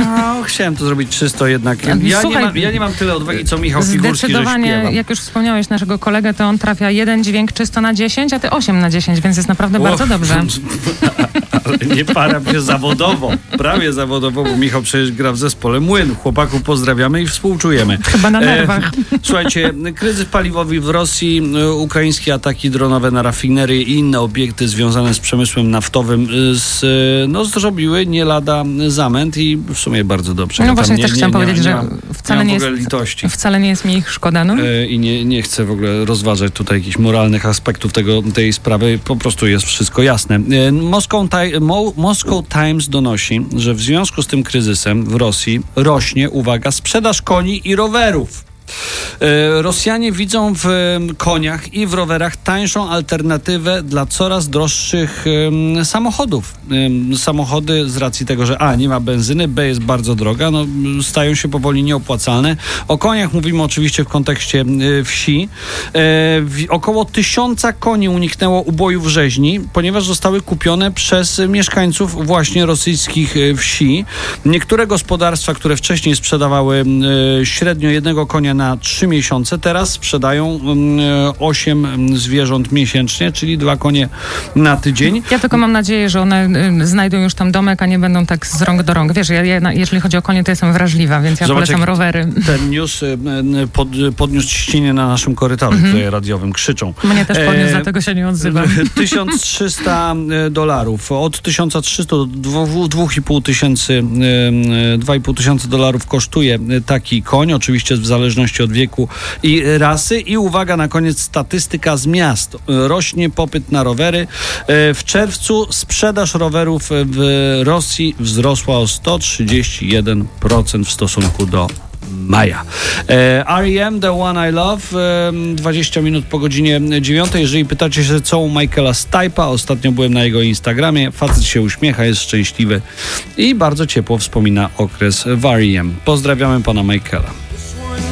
No, chciałem to zrobić czysto jednak. Ja nie mam tyle odwagi, co Michał Figurski, że zdecydowanie, śpiewam. jak już wspomniałeś naszego kolegę, to on trafia jeden dźwięk czysto na 10, a ty 8 na 10, więc jest naprawdę bardzo dobrze. Ale nie param się zawodowo. Prawie zawodowo, bo Michał przecież gra w zespole Młyn. Chłopaków pozdrawiamy i współczujemy. Chyba na nerwach. Słuchajcie, kryzys paliwowy w Rosji, ukraińskie ataki dronowe na rafinerie i inne obiekty związane z przemysłem naftowym zrobiły nie lada zamęt i w sumie bardzo dobrze. No właśnie, też chciałam powiedzieć, że wcale nie jest mi ich szkoda. No? I nie chcę w ogóle rozważać tutaj jakichś moralnych aspektów tej sprawy. Po prostu jest wszystko jasne. Moscow Times donosi, że w związku z tym kryzysem w Rosji rośnie, uwaga, sprzedaż koni i rowerów. Rosjanie widzą w koniach i w rowerach tańszą alternatywę dla coraz droższych samochodów. Samochody z racji tego, że A, nie ma benzyny, B, jest bardzo droga, stają się powoli nieopłacalne. O koniach mówimy oczywiście w kontekście wsi. Około 1000 koni uniknęło uboju w rzeźni, ponieważ zostały kupione przez mieszkańców właśnie rosyjskich wsi. Niektóre gospodarstwa, które wcześniej sprzedawały średnio jednego konia na 3 miesiące, teraz sprzedają 8 zwierząt miesięcznie, czyli 2 konie na tydzień. Ja tylko mam nadzieję, że one znajdą już tam domek, a nie będą tak z rąk do rąk. Wiesz, jeżeli chodzi o konie, to jestem wrażliwa, więc ja polecam rowery. Ten news podniósł ciśnienie na naszym korytarzu tutaj radiowym. Krzyczą. Mnie też podniósł, dlatego się nie odzywam. $1300. Od 1300 do 2500 dolarów kosztuje taki koń. Oczywiście w zależności od wieku i rasy. I uwaga, na koniec statystyka z miast. Rośnie popyt na rowery. W czerwcu sprzedaż rowerów w Rosji wzrosła o 131% w stosunku do maja. R.E.M. The One I Love, 20 minut po godzinie 9. Jeżeli pytacie się, co u Michaela Stipe'a, ostatnio byłem na jego Instagramie, facet się uśmiecha, jest szczęśliwy i bardzo ciepło wspomina okres w R.E.M. Pozdrawiamy pana Michaela.